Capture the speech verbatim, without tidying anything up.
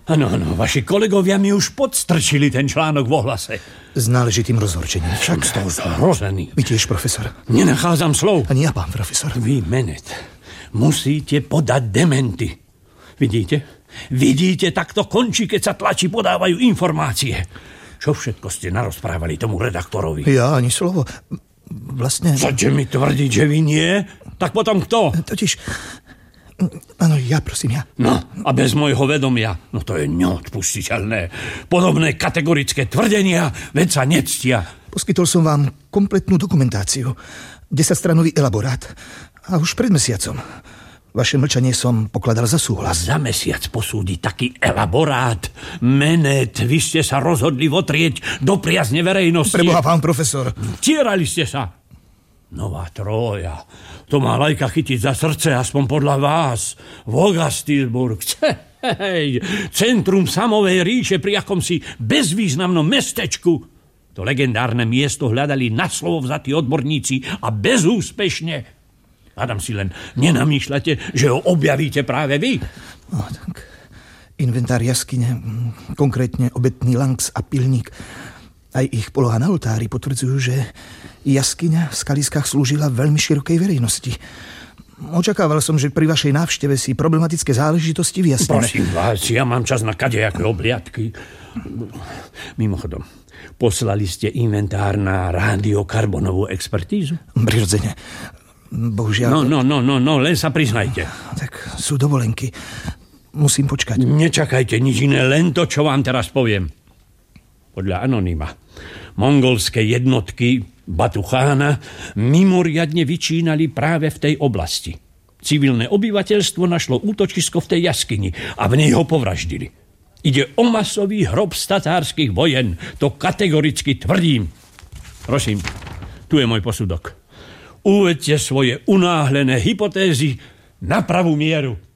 Áno, áno, vaši kolegovia mi už podstrčili ten článok v Ohlase. S náležitým rozhorčením. Však z toho zhrozený. Vy tiež, profesor. Nenachádzam slov. Ani ja, pán profesor. Vy, Menet, musíte podať dementy. Vidíte? Vidíte, tak to končí, keď sa tlači podávajú informácie. Čo všetko ste narozprávali tomu redaktorovi? Ja ani slovo. Vlastne... Chcete mi tvrdiť, že vy nie? Tak potom kto? Totiž... Áno, ja, prosím, ja. No, a bez môjho vedomia, no to je neodpustiteľné. Podobné kategorické tvrdenia, veď sa nectia. Poskytol som vám kompletnú dokumentáciu. desaťstranový elaborát. A už pred mesiacom. Vaše mlčanie som pokladal za súhlas. Za mesiac posúdiť taký elaborát. Menet, vy ste sa rozhodli votrieť do priazne verejnosti. Preboha, pán profesor. Tierali ste sa. Nová Trója. To má lajka chytiť za srdce, aspoň podľa vás. Vogastilburg. Hej, centrum samovej ríše pri akomsi bezvýznamnom mestečku. To legendárne miesto hľadali na slovo vzatí odborníci a bezúspešne. Hádam si len nenamýšľate, že ho objavíte práve vy. No, tak inventár jaskyne, konkrétne obetný langs a pilník, aj ich poloha na oltári potvrdzujú, že jaskyňa v skaliskách slúžila veľmi širokej verejnosti. Očakával som, že pri vašej návšteve si problematické záležitosti vyjasníme. Prosím vás, ja mám čas na kadejaké obliadky. Mimochodom, poslali ste inventár na radiokarbonovú expertízu? Prirodzene. Bohužiaľ... No, no, no, no, no, len sa priznajte. Tak sú dovolenky. Musím počkať. Nečakajte nič iné, len to, čo vám teraz poviem. Podľa anonyma, mongolské jednotky Batu-chána mimoriadne vyčínali práve v tej oblasti. Civilné obyvateľstvo našlo útočisko v tej jaskyni a v nej ho povraždili. Ide o masový hrob z tatárskych vojen. To kategoricky tvrdím. Prosím, tu je môj posudok. Uvedte svoje unáhlené hypotézy na pravú mieru.